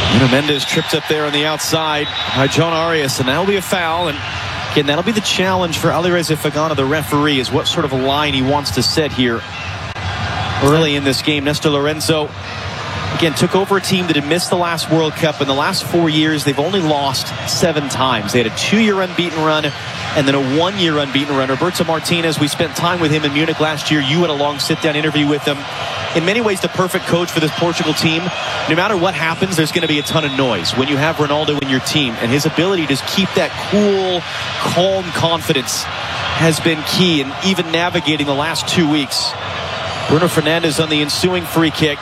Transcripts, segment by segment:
Nuno Mendes tripped up there on the outside by John Arias, and that'll be a foul. And again, that'll be the challenge for Alireza Fagana, the referee, is what sort of a line he wants to set here early in this game. Nestor Lorenzo, again, took over a team that had missed the last World Cup. In the last 4 years, they've only lost 7 times. They had a 2-year unbeaten run and then a 1-year unbeaten run. Roberto Martinez, we spent time with him in Munich last year. You had a long sit-down interview with him. In many ways, the perfect coach for this Portugal team. No matter what happens, there's going to be a ton of noise when you have Ronaldo in your team. And his ability to keep that cool, calm confidence has been key in even navigating the last 2 weeks. Bruno Fernandes on the ensuing free kick.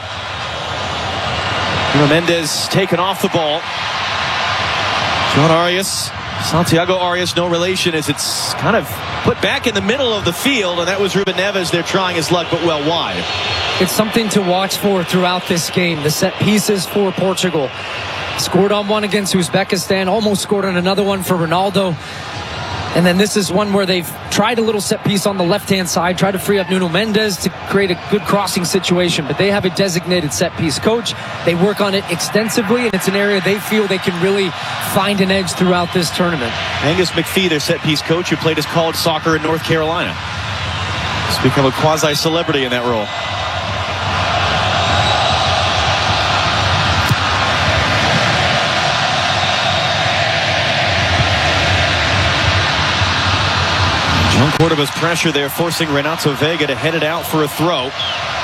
Nuno Mendes taken off the ball. John Arias, Santiago Arias, no relation, as it's kind of put back in the middle of the field, and that was Ruben Neves there trying his luck, but well wide. It's something to watch for throughout this game. The set pieces for Portugal. Scored on one against Uzbekistan, almost scored on another one for Ronaldo. And then this is one where they've tried a little set piece on the left-hand side, tried to free up Nuno Mendes to create a good crossing situation, but they have a designated set piece coach. They work on it extensively, and it's an area they feel they can really find an edge throughout this tournament. Angus McPhee, their set piece coach, who played his college soccer in North Carolina. He's become a quasi-celebrity in that role. João Cordoba's pressure there, forcing Renato Veiga to head it out for a throw.